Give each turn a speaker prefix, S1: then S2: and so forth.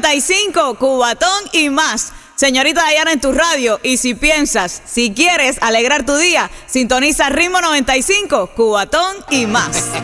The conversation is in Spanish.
S1: 95, Cubatón y más. Señorita Dayana en tu radio, y si piensas, si quieres alegrar tu día, sintoniza Ritmo 95, Cubatón y más.